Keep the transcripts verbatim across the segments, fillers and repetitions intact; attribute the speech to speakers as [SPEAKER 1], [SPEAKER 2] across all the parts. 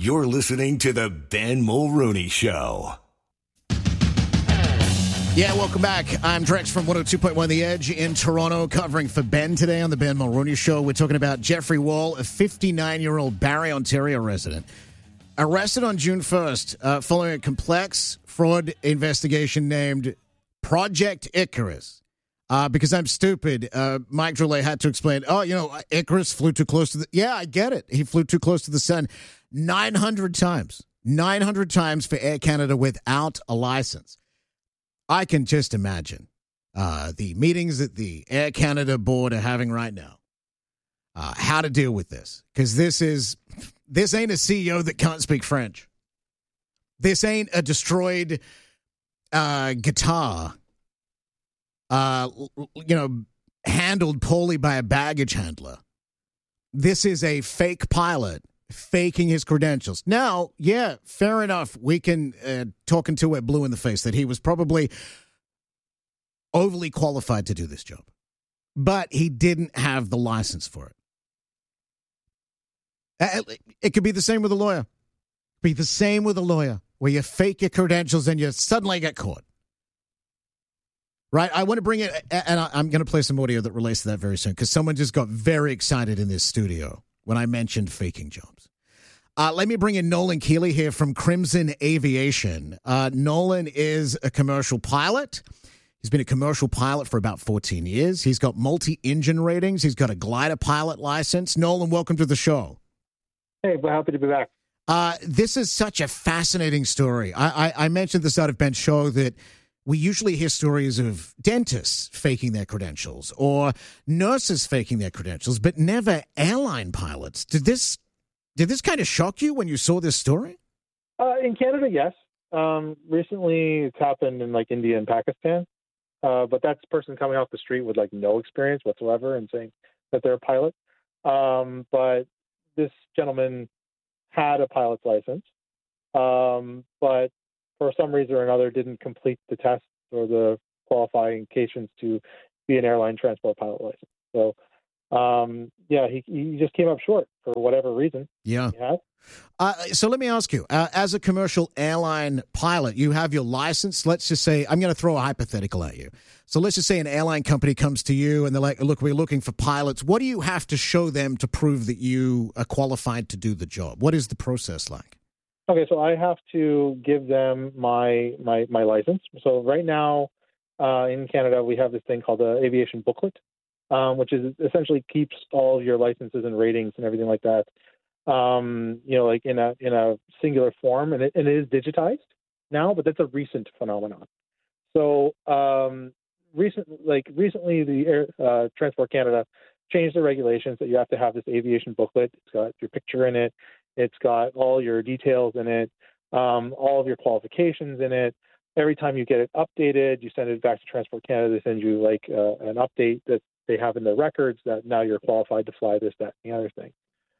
[SPEAKER 1] You're listening to the Ben Mulrooney Show.
[SPEAKER 2] Yeah, welcome back. I'm Drex from one oh two point one The Edge in Toronto, covering for Ben today on the Ben Mulrooney Show. We're talking about Jeffrey Wall, a fifty-nine-year-old Barrie, Ontario resident, arrested on June first uh, following a complex fraud investigation named Project Icarus. Uh, because I'm stupid, uh, Mike Drolet had to explain, oh, you know, Icarus flew too close to the... Yeah, I get it. He flew too close to the sun nine hundred times. nine hundred times for Air Canada without a license. I can just imagine uh, the meetings that the Air Canada board are having right now, uh, how to deal with this. Because this is, this ain't a C E O that can't speak French. This ain't a destroyed uh, guitar, uh, you know, handled poorly by a baggage handler. This is a fake pilot faking his credentials. Now, yeah, fair enough. We can uh, talk until we're blue in the face that he was probably overly qualified to do this job. But he didn't have the license for it. Uh, it could be the same with a lawyer. Be the same with a lawyer, where you fake your credentials and you suddenly get caught. Right? I want to bring it, and I'm going to play some audio that relates to that very soon, because someone just got very excited in this studio when I mentioned faking jobs. Uh, let me bring in Nolan Keeley here from Crimson Aviation. Uh, Nolan is a commercial pilot. He's been a commercial pilot for about fourteen years. He's got multi-engine ratings. He's got a glider pilot license. Nolan, welcome to the show.
[SPEAKER 3] Hey, we're happy to be back.
[SPEAKER 2] Uh, this is such a fascinating story. I, I, I mentioned at the start of Ben's show that we usually hear stories of dentists faking their credentials or nurses faking their credentials, but never airline pilots. Did this did this kind of shock you when you saw this story?
[SPEAKER 3] Uh, in Canada, yes. Um, recently, it's happened in like India and Pakistan, uh, but that's a person coming off the street with like no experience whatsoever and saying that they're a pilot. Um, but this gentleman had a pilot's license, um, but for some reason or another didn't complete the tests or the qualifications to be an airline transport pilot license. So, um, yeah, he, he just came up short for whatever reason.
[SPEAKER 2] Yeah. Uh, so let me ask you, uh, as a commercial airline pilot, you have your license. Let's just say, I'm going to throw a hypothetical at you. So let's just say an airline company comes to you and they're like, look, we're looking for pilots. What do you have to show them to prove that you are qualified to do the job? What is the process like?
[SPEAKER 3] Okay, so I have to give them my my, my license. So right now uh, in Canada, we have this thing called the aviation booklet, um, which is essentially keeps all of your licenses and ratings and everything like that, um, you know, like in a in a singular form, and it, and it is digitized now, but that's a recent phenomenon. So um, recent, like recently, the Air uh, Transport Canada changed the regulations that you have to have this aviation booklet. It's got your picture in it. It's got all your details in it, um, all of your qualifications in it. Every time you get it updated, you send it back to Transport Canada. They send you like uh, an update that they have in their records that now you're qualified to fly this, that, and the other thing.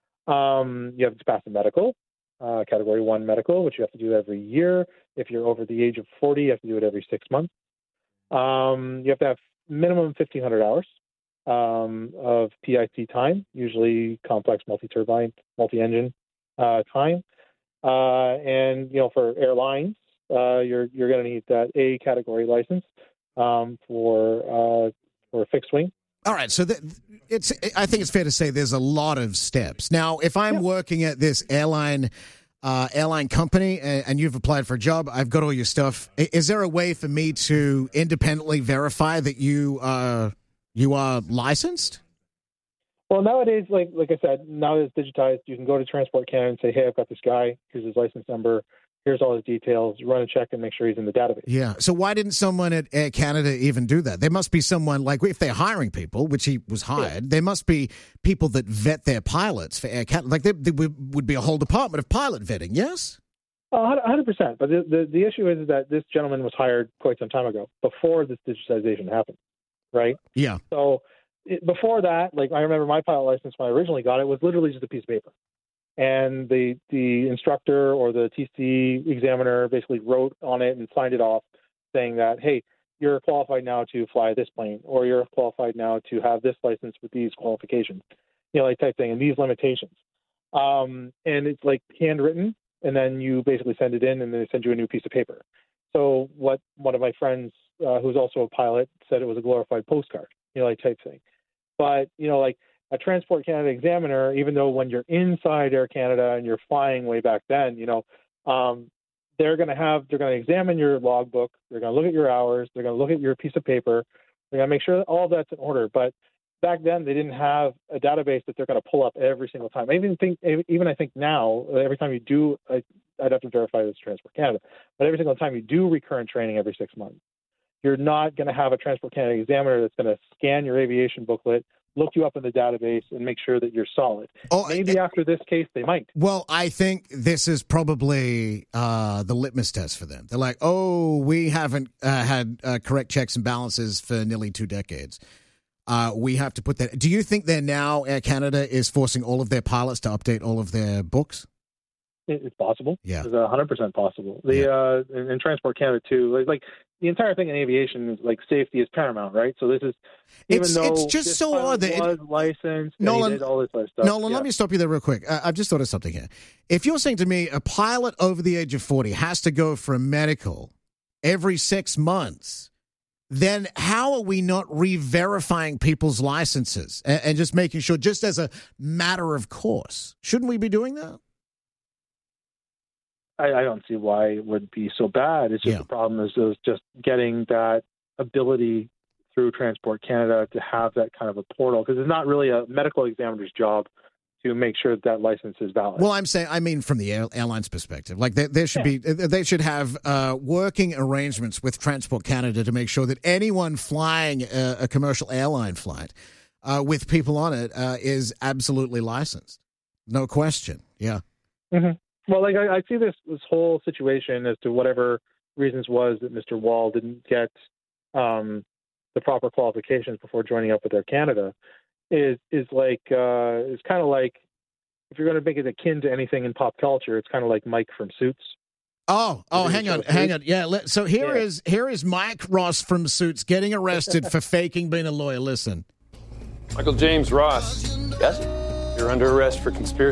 [SPEAKER 3] Um, you have to pass a medical, uh, Category one medical, which you have to do every year. If you're over the age of forty, you have to do it every six months. Um, you have to have minimum fifteen hundred hours um, of P I C time, usually complex multi-turbine, multi-engine uh, time. Uh, and, you know, for airlines, uh, you're you're going to need that A category license um, for uh, for fixed wing.
[SPEAKER 2] All right, so th- it's. I think it's fair to say there's a lot of steps. Now, if I'm yeah. working at this airline uh, airline company and, and you've applied for a job, I've got all your stuff. Is there a way for me to independently verify that you uh, you are licensed?
[SPEAKER 3] Well, nowadays, like like I said, now that it's digitized, you can go to Transport Canada and say, hey, I've got this guy. Here's his license number. Here's all his details. Run a check and make sure he's in the database.
[SPEAKER 2] Yeah. So why didn't someone at Air Canada even do that? There must be someone, like if they're hiring people, which he was hired, yeah. there must be people that vet their pilots for Air Canada. Like there, there would be a whole department of pilot vetting, yes?
[SPEAKER 3] one hundred percent. But the, the, the issue is that this gentleman was hired quite some time ago, before this digitization happened, right?
[SPEAKER 2] Yeah.
[SPEAKER 3] So it, before that, like I remember my pilot license when I originally got it was literally just a piece of paper. And the the instructor or the T C examiner basically wrote on it and signed it off saying that, hey, you're qualified now to fly this plane, or you're qualified now to have this license with these qualifications, you know, like type thing, and these limitations. Um, and it's like handwritten, and then you basically send it in, and then they send you a new piece of paper. So what one of my friends, uh, who's also a pilot, said it was a glorified postcard, you know, like type thing. But, you know, like a Transport Canada examiner, even though when you're inside Air Canada and you're flying way back then, you know, um, they're going to have, they're going to examine your logbook. They're going to look at your hours. They're going to look at your piece of paper. They're going to make sure that all of that's in order. But back then, they didn't have a database that they're going to pull up every single time. I even think, even I think now, every time you do, I, I'd have to verify this Transport Canada, but every single time you do recurrent training every six months, you're not going to have a Transport Canada examiner that's going to scan your aviation booklet, look you up in the database, and make sure that you're solid. Oh, Maybe uh, after this case, they might.
[SPEAKER 2] Well, I think this is probably uh, the litmus test for them. They're like, oh, we haven't uh, had uh, correct checks and balances for nearly two decades. Uh, we have to put that. Do you think they're now, Air Canada is forcing all of their pilots to update all of their books?
[SPEAKER 3] It's possible.
[SPEAKER 2] Yeah.
[SPEAKER 3] It's one hundred percent possible. The
[SPEAKER 2] yeah.
[SPEAKER 3] uh, in, in Transport Canada, too, like, like the entire thing in aviation is like safety is paramount, right? So this is, even
[SPEAKER 2] it's,
[SPEAKER 3] though
[SPEAKER 2] it's just
[SPEAKER 3] this
[SPEAKER 2] so odd that
[SPEAKER 3] was
[SPEAKER 2] it,
[SPEAKER 3] licensed,
[SPEAKER 2] Nolan,
[SPEAKER 3] and he did all this other stuff.
[SPEAKER 2] Nolan,
[SPEAKER 3] yeah.
[SPEAKER 2] let me stop you there real quick. Uh, I've just thought of something here. If you're saying to me a pilot over the age of forty has to go for a medical every six months, then how are we not re-verifying people's licenses and, and just making sure, just as a matter of course? Shouldn't we be doing that?
[SPEAKER 3] I, I don't see why it would be so bad. It's just
[SPEAKER 2] yeah.
[SPEAKER 3] the problem is, is just getting that ability through Transport Canada to have that kind of a portal, because it's not really a medical examiner's job to make sure that that license is valid.
[SPEAKER 2] Well, I'm saying, I mean, from the air, airline's perspective, like there, there should yeah. be, they should have uh, working arrangements with Transport Canada to make sure that anyone flying a, a commercial airline flight uh, with people on it uh, is absolutely licensed. No question. Yeah.
[SPEAKER 3] Mm-hmm. Well, like I, I see this this whole situation as to whatever reasons was that Mister Wall didn't get um, the proper qualifications before joining up with Air Canada is is like uh, it's kind of like, if you're going to make it akin to anything in pop culture, it's kind of like Mike from Suits.
[SPEAKER 2] Oh, oh, hang on, hang on. Yeah, let, so here
[SPEAKER 3] yeah.
[SPEAKER 2] is here is Mike Ross from Suits getting arrested for faking being a lawyer. Listen.
[SPEAKER 4] Michael James Ross.
[SPEAKER 5] Yes?
[SPEAKER 4] You're under arrest for conspiracy